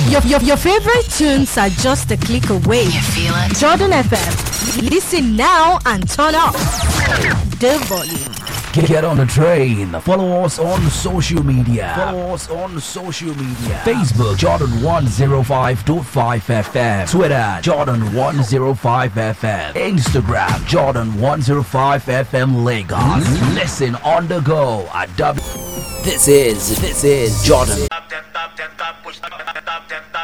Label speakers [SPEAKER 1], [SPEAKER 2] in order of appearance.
[SPEAKER 1] Your favorite tunes are just a click away.
[SPEAKER 2] You feel it?
[SPEAKER 1] Jordan FM. Listen now and turn up the volume.
[SPEAKER 3] Get on the train. Follow us on social media. Facebook Jordan 105.5 FM. Twitter Jordan 105 FM. Instagram Jordan 105 FM Lagos. Listen on the go at W. This is Jordan.